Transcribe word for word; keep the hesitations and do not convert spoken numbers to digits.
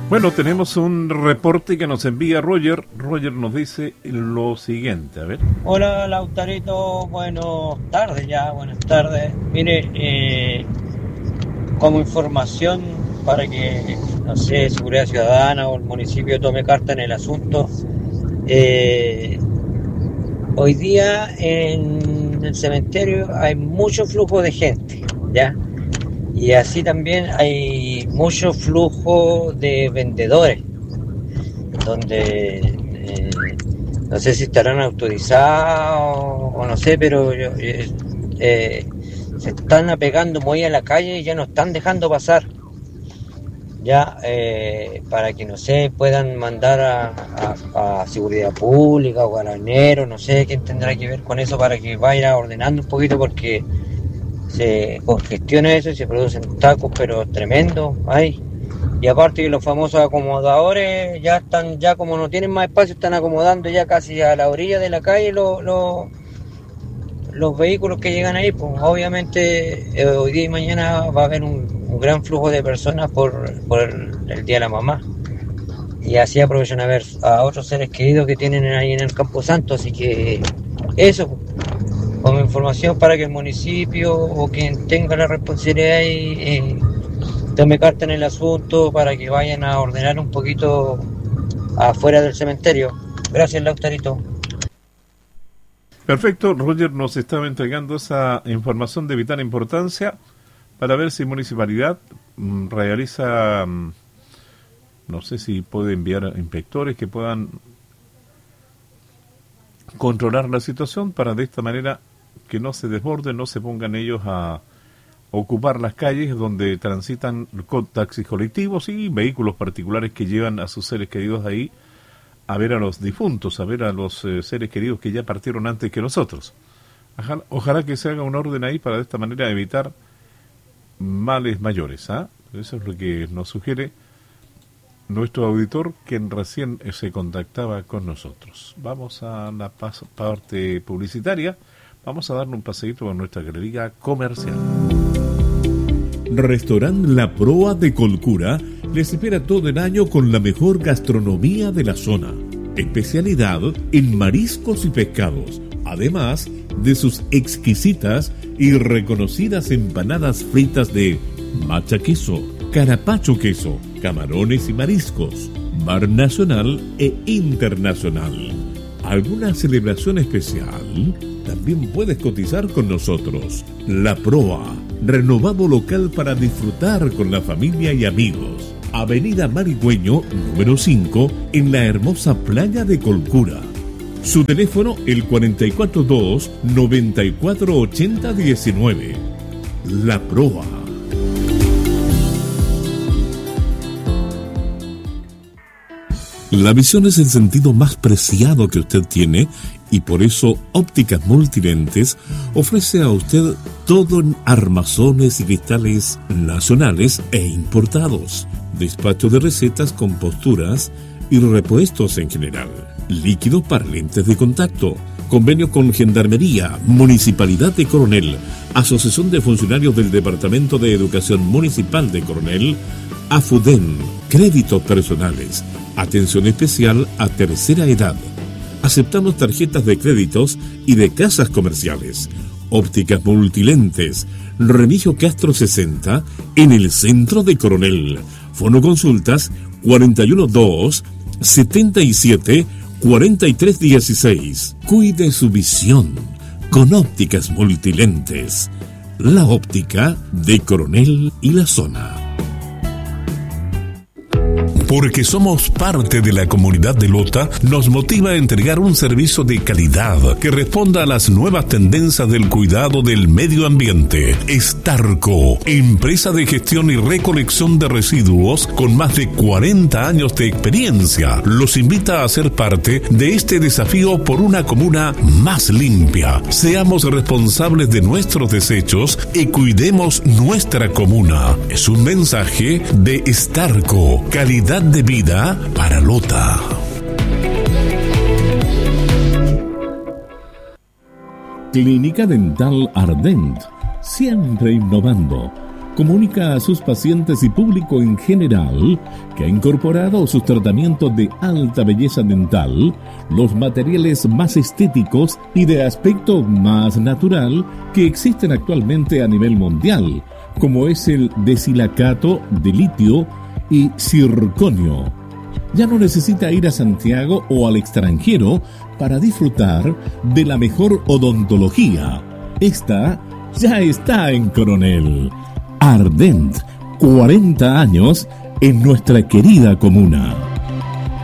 Bueno, tenemos un reporte que nos envía Roger. Roger nos dice lo siguiente, a ver. Hola, Lautarito, buenas tardes ya, buenas tardes. Mire, eh, como información para que, no sé, Seguridad Ciudadana o el municipio tome carta en el asunto, eh, hoy día en el cementerio hay mucho flujo de gente, ¿ya? Y así también hay mucho flujo de vendedores, donde eh, no sé si estarán autorizados o no sé, pero eh, eh, se están apegando muy a la calle y ya no están dejando pasar. Ya, eh, para que, no sé, puedan mandar a, a, a Seguridad Pública o Carabineros, no sé quién tendrá que ver con eso para que vaya ordenando un poquito, porque se congestiona eso y se producen tacos, pero tremendo, ay. Y aparte que los famosos acomodadores ya están, ya como no tienen más espacio, están acomodando ya casi a la orilla de la calle los, los, los vehículos que llegan ahí. Pues obviamente eh, hoy día y mañana va a haber un, un gran flujo de personas por, por el, el Día de la Mamá. Y así aprovechan a ver a otros seres queridos que tienen ahí en el Camposanto, así que eso, como información para que el municipio o quien tenga la responsabilidad y, eh, tome carta en el asunto para que vayan a ordenar un poquito afuera del cementerio. Gracias, Lautarito. Perfecto, Roger nos estaba entregando esa información de vital importancia para ver si Municipalidad mm, realiza, mm, no sé si puede enviar inspectores que puedan controlar la situación para de esta manera que no se desborden, no se pongan ellos a ocupar las calles donde transitan taxis colectivos y vehículos particulares que llevan a sus seres queridos ahí a ver a los difuntos, a ver a los eh, seres queridos que ya partieron antes que nosotros. Ojalá, ojalá que se haga un orden ahí para de esta manera evitar males mayores. ¿ah? Eso es lo que nos sugiere nuestro auditor, quien recién se contactaba con nosotros. Vamos a la parte publicitaria. Vamos a darle un paseíto por nuestra galería comercial. Restaurant La Proa de Colcura les espera todo el año con la mejor gastronomía de la zona. Especialidad en mariscos y pescados, además de sus exquisitas y reconocidas empanadas fritas de macha queso, carapacho queso, camarones y mariscos, bar nacional e internacional. ¿Alguna celebración especial? También puedes cotizar con nosotros. La Proa, renovado local para disfrutar con la familia y amigos. Avenida Marigüeño, número cinco, en la hermosa playa de Colcura. Su teléfono, el cuatro cuatro dos, nueve cuatro ocho cero uno nueve. La Proa. La visión es el sentido más preciado que usted tiene y por eso Ópticas Multilentes ofrece a usted todo en armazones y cristales nacionales e importados, despacho de recetas con posturas y repuestos en general, líquidos para lentes de contacto, convenio con Gendarmería, Municipalidad de Coronel, Asociación de Funcionarios del Departamento de Educación Municipal de Coronel, AFUDEN, créditos personales, atención especial a tercera edad. Aceptamos tarjetas de créditos y de casas comerciales. Ópticas Multilentes, Remigio Castro sesenta, en el centro de Coronel. Fonoconsultas cuatro uno dos, siete siete, cuatro tres uno seis. Cuide su visión con Ópticas Multilentes. La óptica de Coronel y la zona. Porque somos parte de la comunidad de Lota, nos motiva a entregar un servicio de calidad que responda a las nuevas tendencias del cuidado del medio ambiente. Estarco, empresa de gestión y recolección de residuos con más de cuarenta años de experiencia, los invita a ser parte de este desafío por una comuna más limpia. Seamos responsables de nuestros desechos y cuidemos nuestra comuna. Es un mensaje de Estarco, calidad de vida para Lota. Clínica Dental Ardent, siempre innovando. comunica a sus pacientes y público en general que ha incorporado sus tratamientos de alta belleza dental los materiales más estéticos y de aspecto más natural que existen actualmente a nivel mundial, como es el desilicato de litio y circonio. Ya no necesita ir a Santiago o al extranjero para disfrutar de la mejor odontología. Esta ya está en Coronel. Ardent, cuarenta años en nuestra querida comuna.